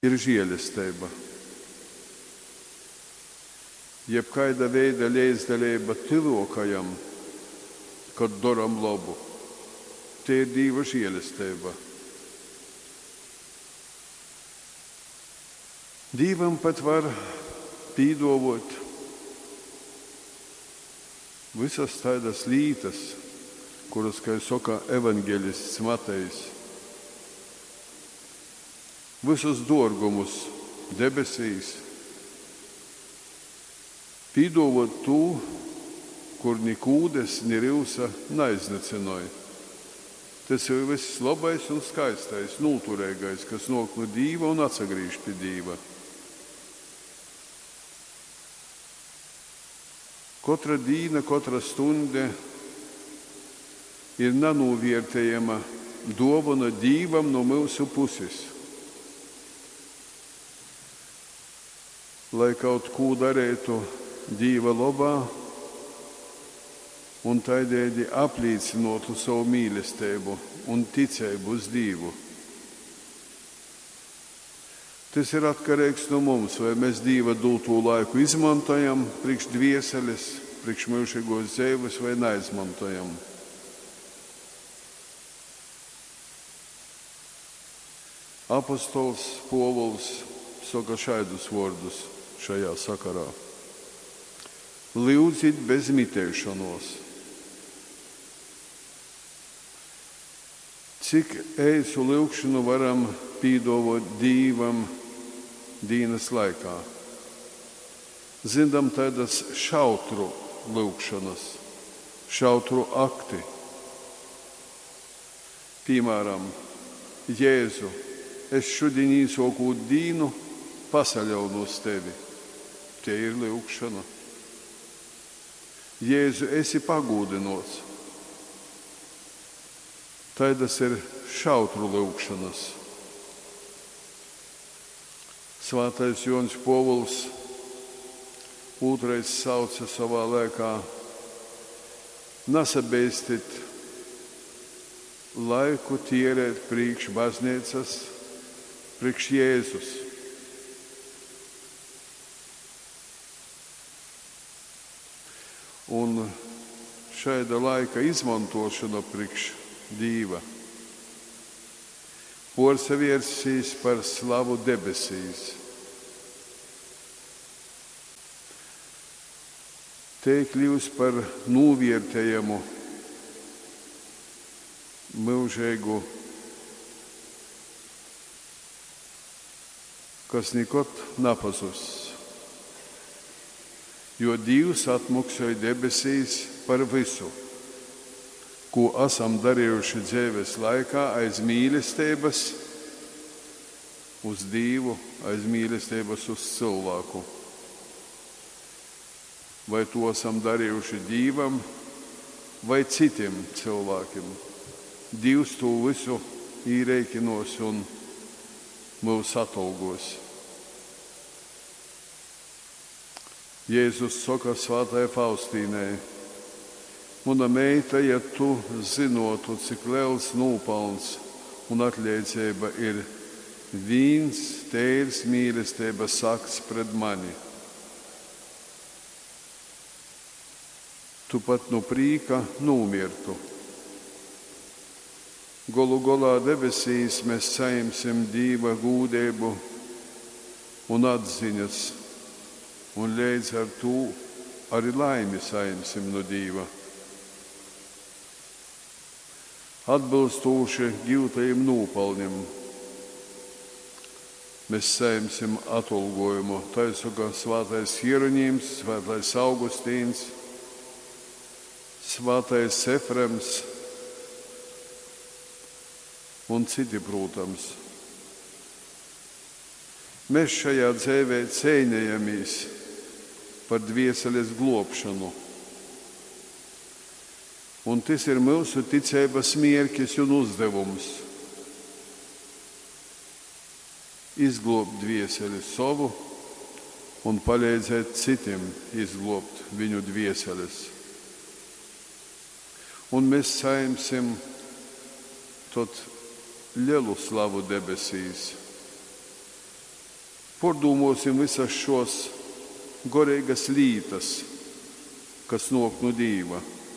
ir žēlastība. Jebkaida veida līdzdalība cilvēkajam, kad daram labu, tie ir Dieva žēlastība. Dievam pat var pīdovot visas tādas lietas, kuras, kā saka evaņģēlists Matejs, visus dārgumus debesīs, pīdovot to, kur ni kūdes, ni rivsa neiznecināja. Tas ir viss labais un skaistais, noturīgais, kas nāk no Dieva un atsagrīž pie Dieva. Katra dīna, katra stunde ir nenovērtējama dāvana Dievam no mūsu puses. Lai kaut ko darītu Dieva labā un tādēļ apliecinātu savu mīlestību un ticību uz Dievu. Tas ir atkarīgs no mums, vai mēs Dieva doto laiku izmantojam priekš dvieseles, priekš mūžīgos dzīves vai neizmantojam. Apostols Povuls saka šādus vārdus šajā sakarā. Lūdziet bez mitēšanos. Cik eisu lūgšanu varam pīdovot Dievam dienas laikā? Zinām tādas šautru lūgšanas, šautru akti. Piemēram, Jēzu, es šodien īsāko dienu pasaļaunu uz tevi. Tie ir lūgšana. Jēzu, esi pagūdinots. Tādas ir šautru lūgšanas. Svētais Joņš Povuls otrais sauca savā laikā: nesabeistit laiku tērēt priekš baznīcas, priekš Jēzus. Un šāda laika izmantošana priekš Dieva porsavērsīs par slavu debesīs. Te kļūst par novērtējumu mūžīgu, kas nekad nepazūs. Jo Dievs atmaksāja debesīs par visu, ko esam darījuši dzīves laikā aiz mīlestības uz Dievu, aiz mīlestības uz cilvēku. Vai to esam darījuši Dievam vai citiem cilvēkiem. Dievs to visu īrēkinos un mūs atalgos. Jēzus saka svētajai Faustīnai: Mana meita, ja tu zinotu, cik liels nopelns un atliecība ir viens tērs mīlestības akts pret mani, tu pat no prīka nomirtu. Galu galā debesīs mēs saņemsim Dieva gūdību un atziņas, un līdz ar to arī laimi saņemsim no Dieva. Atbilstoši gūtajiem nopelniem mēs saņemsim atalgojumu. Tā ir saka svētais Hieronīms, svētais Augustīns, svētais Efrems un citi, protams. Mēs šajā dzīvē cīnījāmies par dvieseles globšanu. Un tas ir mūsu ticības mērķis un uzdevums. Izglobt dvieseli savu un palīdzēt citiem izglobt viņu dvieseles. Un mēs saņemsim tot lielu slavu debesīs. Pārdomāsim visas šos gorīgas lietas, kas nāk no Dieva.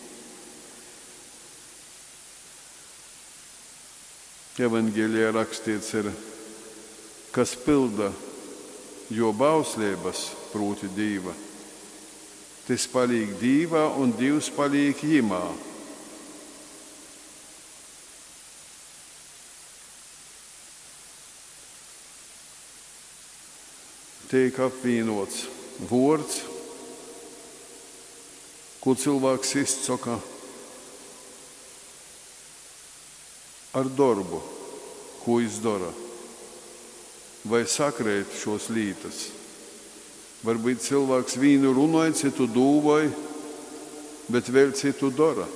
Evangelijā rakstīts ir, kas pilda jo bauslības, proti Dieva. Tas paliek Dievā un Dievs paliek jimā. Tiek apvienots vārds, ko cilvēks izsaka ar darbu, ko izdara. Vai sakrēt šos lietas. Varbūt cilvēks vīnu runāja, citu dūvoja, bet vēl citu dara.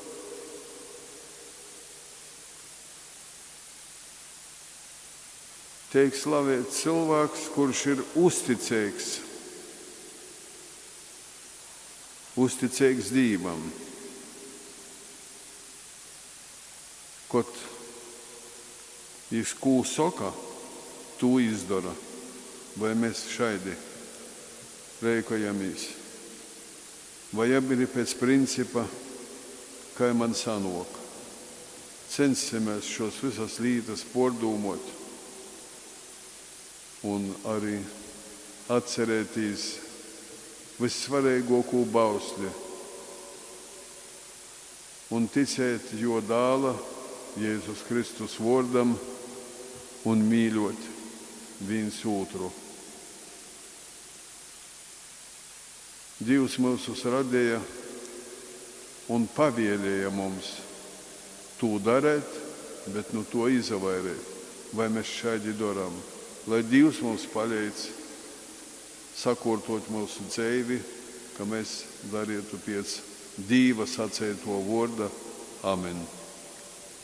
Tiek slavēts cilvēks, kurš ir uzticīgs Dievam. Kaut viņš ko saka, to izdara. Vai mēs šaidi rēkojamies? Vai abi pēc principa, kā man sanāk? Censimies šos visas lietas pārdomāt un arī atcerēties vissvarīgāko bausli un ticēt jo dēla Jēzus Kristus vārdam un mīļot viens otru. Dievs mūs radīja un pavēlēja mums to darīt, bet no to izvairīt. Vai mēs šādi darām? Lai Dievs mums palīdz sakārtot mūsu dzīvi, ka mēs darītu pēc Dieva sacīto vārda. Amen.